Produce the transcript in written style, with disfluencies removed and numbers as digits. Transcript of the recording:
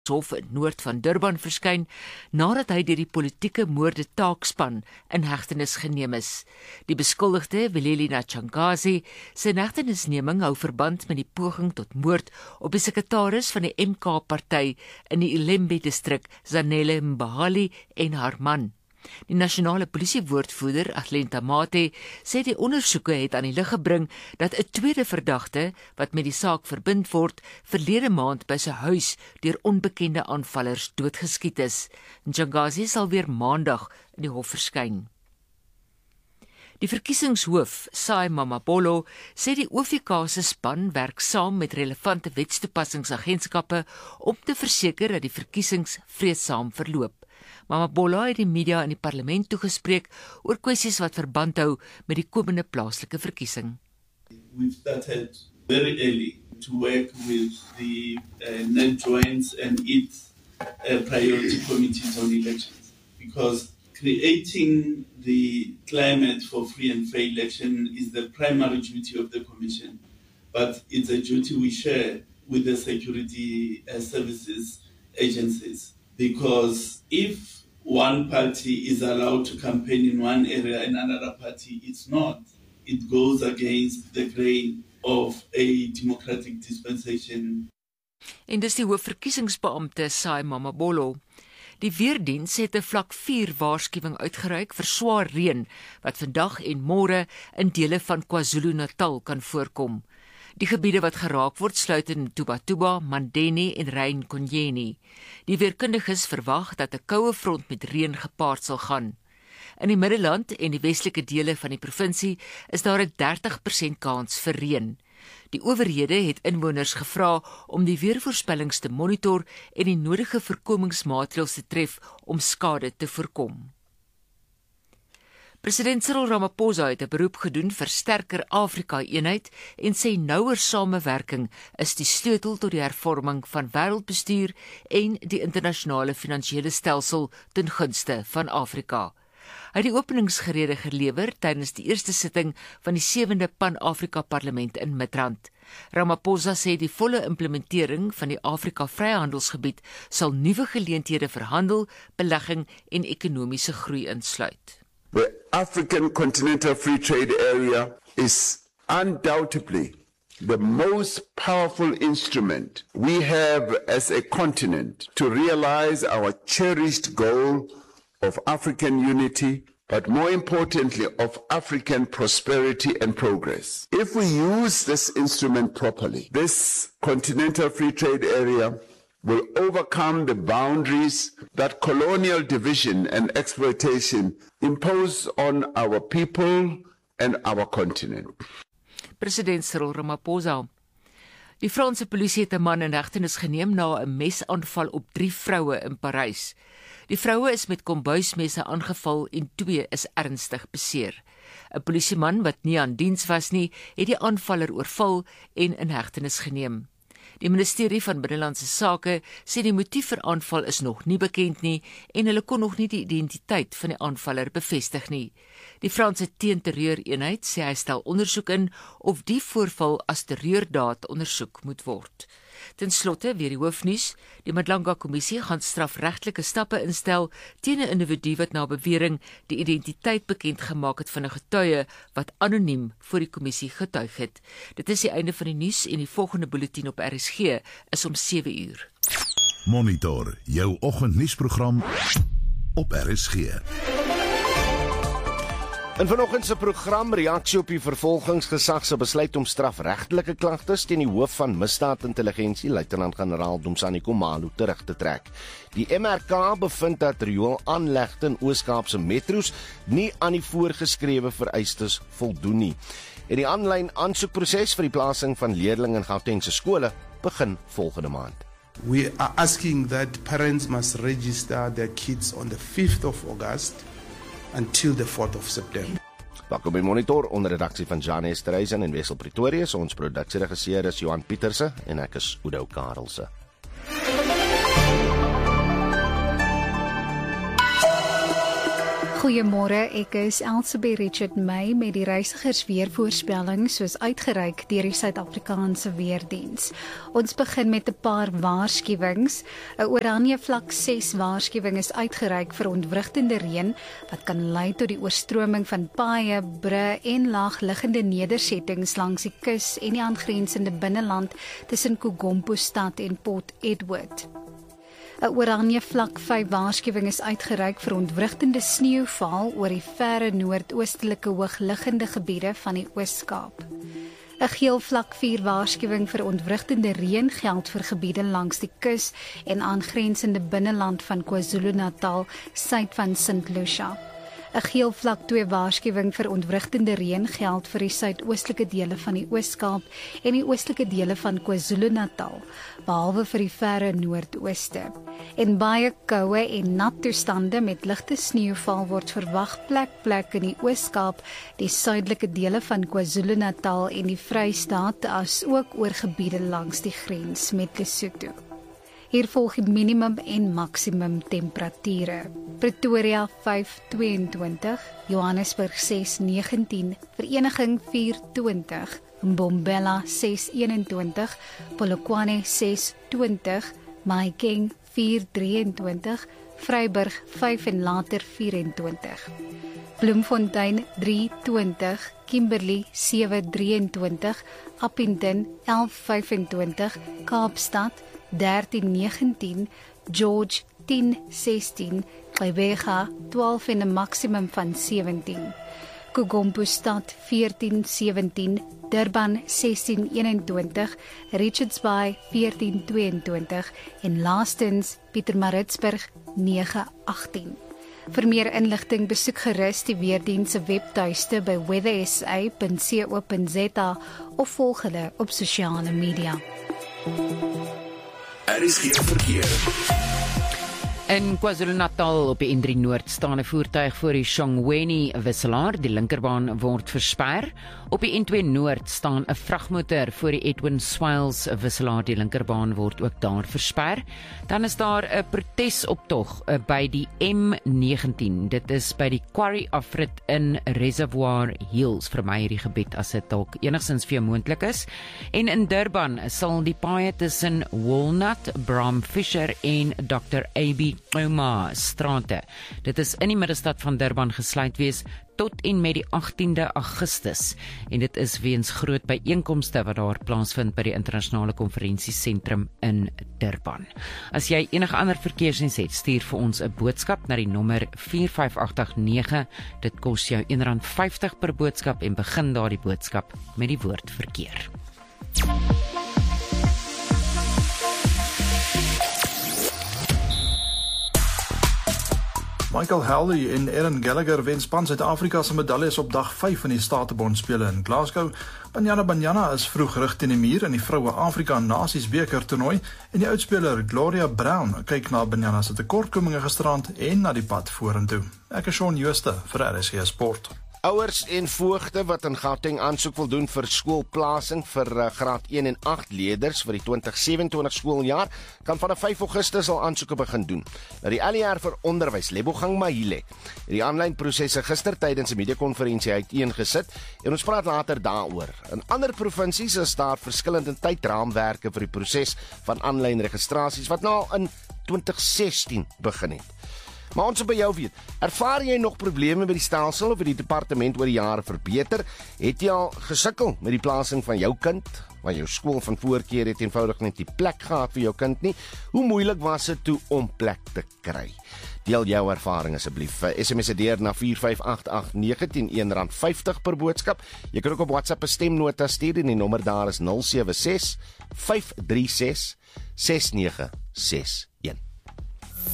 Hof in noord van Durban verskyn, nadat hy deur die politieke moorde taakspan in hegtenis geneem is. Die beskuldigde, Weleli Ntshangase, sy hegtenisneming hou verband met die poging tot moord op die sekretaris van die MK-party in die Ilembe-distrik, Zanele Mbahali en haar man. Die nasionale polisiewoordvoerder, Atlenta Mate, sê die ondersoeke het aan die lig gebring dat 'n tweede verdagte, wat met die saak verbind word, verlede maand by sy huis deur onbekende aanvallers doodgeskiet is. Ntshangase sal weer maandag in die hof verskyn. Die verkiesingshoof, Sai Mamabolo, sê die OVK se span werk saam met relevante wetstoepassingsagentskappe om te verseker dat die verkiesings vreedsaam verloop. Mamabolo het die media in die parlement toegespreek oor kwessies wat verband hou met die komende plaaslike verkiesing. We've started very early to work with the net joints and its priority committees on elections, because creating the climate for free and fair election is the primary duty of the Commission, but it's a duty we share with the security services agencies, because if one party is allowed to campaign in one area and another party it's not, it goes against the grain of a democratic dispensation. En dis die hoofverkiesingsbeampte Sai Mamabolo. Die weerdiens het 'n vlak 4 waarskuwing uitgereik vir swaar reën wat vandag en môre in dele van KwaZulu-Natal kan voorkom. Die gebiede wat geraak word sluit in Tuba-Tuba, Mandeni en Rhein-Konyeni. Die weerkundiges verwag dat 'n koue front met reën gepaard sal gaan. In die Middelland en die westelike dele van die provinsie is daar 'n 30% kans vir reën. Die owerhede het inwoners gevra om die weervoorspellings te monitor en die nodige voorkomingsmaatreëls te tref om skade te voorkom. President Cyril Ramaphosa het 'n beroep gedoen vir sterker Afrika-eenheid en sê nouer samewerking is die sleutel tot die hervorming van wêreldbestuur en die internasionale finansiële stelsel ten gunste van Afrika. Hy het die openingsgerede gelewer tydens die eerste sitting van die 7de Pan-Afrika Parlement in Midrand. Ramaphosa sê die volle implementering van die Afrika Vryhandelsgebied sal nuwe geleenthede vir handel, belegging en ekonomiese groei insluit. The African Continental Free Trade Area is undoubtedly the most powerful instrument we have as a continent to realize our cherished goal of African unity, but more importantly, of African prosperity and progress. If we use this instrument properly, this Continental Free Trade Area will overcome the boundaries that colonial division and exploitation impose on our people and our continent. President Cyril Ramaphosa. Die Franse polisie het 'n man in hegtenis geneem na 'n mesaanval op 3 vroue in Parys. Die vroue is met kombuismesse aangeval en 2 is ernstig beseer. 'n Polisieman wat nie aan diens was nie, het die aanvaller oorval en in hegtenis geneem. Die ministerie van Binnelandse Sake sê die motief vir aanval is nog nie bekend nie en hulle kon nog nie die identiteit van die aanvaller bevestig nie. Die Franse teenterreureenheid sê hy stel ondersoek in of die voorval as terreurdaad ondersoek moet word. Ten slotte weer die hoofnuus. Die Madlanga-kommissie gaan strafregtelike stappe instel teen 'n individu wat na bewering die identiteit bekend gemaak het van 'n getuie wat anoniem voor die kommissie getuig het. Dit is die einde van die nuus en die volgende bulletin op RSG is om 7 uur. Monitor jou oggendnuusprogram op RSG. In vanoggend se program reaksie op die vervolgingsgesag se besluit om strafregtelike klagtes teen die hoof van misdaadintelligensie, luitenant-generaal Dumsani Khumalo, terug te trek. Die MRK bevind dat rioolaanlegte in Oos-Kaapse metros nie aan die voorgeskrewe vereistes voldoen nie. En die aanlyn aansoekproses vir die plasing van leerlinge in Gautengse skole begin volgende maand. We are asking that parents must register their kids on the 5th of August until the 4th of September. Welkom by Monitor onder redaksie van Jan Esterhuizen en Wessel Pretorius. Ons produksieregisseur is Johan Pieterse en ek is Oudo Karelse. Goeiemôre, ek is Elsabie Richard May met die reisigersweervoorspelling soos uitgereik deur die Suid-Afrikaanse Weerdiens. Ons begin met 'n paar waarskuwings. 'n Oranje vlak 6 waarskuwing is uitgereik vir ontwrigtende reën wat kan lei tot die oorstroming van paaie, brûe en laagliggende nedersettings langs die kus en die aangrensende binneland tussen Kugompo-stad en Port Edward. 'n Oranje vlak 5 waarskuwing is uitgereik vir ontwrigtende sneeuval oor die verre noordoostelike hoogliggende gebiede van die Oos-Kaap. 'n Geel vlak 4 waarskuwing vir ontwrigtende reën geld vir gebiede langs die kus en aangrensende binneland van KwaZulu-Natal, suid van St. Lucia. 'n Geel vlak 2 waarskuwing vir ontwrigtende reën geld vir die suidoostelike dele van die Oos-Kaap en die oostelike dele van KwaZulu-Natal, behalwe vir die verre noordooste. En baie koue en nat toestande met ligte sneeuval word verwag plek in die Oos-Kaap, die suidelike dele van KwaZulu-Natal en die Vrystaat, as ook oor gebiede langs die grens met Lesotho. Hier volg die minimum en maksimum temperature. Pretoria 5:22, Johannesburg 6:19, Vereniging 4:20, Mbombela 6:21, Polokwane 6:20, Mahikeng 4:23, Vryburg 5 en later 24. Bloemfontein 3:20, Kimberley 7:23, Appington 11:25, Kaapstad 13:19, George 10:16, Gqeberha 12 en 'n maksimum van 17. Kugompo-stad 14:17, Durban 16:21, Richards Bay 14:22 en laastens Pietermaritzburg 9:18. Vir meer inligting besoek gerus die Weerdiens se webtuiste by weathersa.co.za of volg hulle op sosiale media. Er is geen verkeer. In KwaZulu-Natal op die N3 Noord staan 'n voertuig voor die Shongweni wisselaar. Die linkerbaan word versper. Op die N2 Noord staan 'n vragmotor voor die Edwin Swiles wisselaar. Die linkerbaan word ook daar versper. Dan is daar 'n protesoptog by die M19. Dit is by die quarry afrit in Reservoir Hills. Vermy hierdie gebied as dit dalk enigstens vir jou moontlik is. En in Durban sal die paaie tussen Walnut, Bram Fisher en Dr. A.B. Omar strate. Dit is in die middestad van Durban gesluit wees tot en met die 18de Augustus en dit is weens groot byeenkomste wat daar plaasvind by die internasionale konferensiesentrum in Durban. As jy enige ander verkeersnuus het, stuur vir ons 'n boodskap na die nommer 45889. Dit kos jou R1.50 per boodskap en begin daardie boodskap met die woord verkeer. Michael Halley en Aaron Gallagher wen span Suid-Afrika se medaljes op dag 5 van die Statebondspele in Glasgow. Banyana Banyana is vroeg rig teen die muur in die vroue Afrika Nasies beker toernooi en die oudspeler Gloria Brown kyk na Banyana se tekortkominge gisterand en na die pad vorentoe. Ek is Shaun Jooste vir RSG Sport. Ouers en voogte wat in Gauteng aansoek wil doen vir skoolplasing vir graad 1 en 8 leerders vir die 2027 skooljaar, kan vanaf 5 Augustus al aansoeke begin doen. Nou die LER vir onderwys, Lebogang Mahile, het die aanlyn prosesse gister tydens 'n media-konferensie uiteengesit en ons praat later daaroor. In ander provinsies is daar verskillende tydraamwerke vir die proses van aanlyn registrasies wat nou al in 2016 begin het. Maar ons wil by jou weet, ervaar jy nog probleme met die stelsel of het die departement oor die jare verbeter? Het jy al gesukkel met die plasing van jou kind? Want jou skool van voorkeur het eenvoudig net die plek gehad vir jou kind nie. Hoe moeilik was dit toe om plek te kry? Deel jou ervaring asseblief. SMS dit deur na 45889 R1.50 per boodskap. Jy kan ook op WhatsApp 'n stemnota stuur en die nommer daar is 076 536 6961.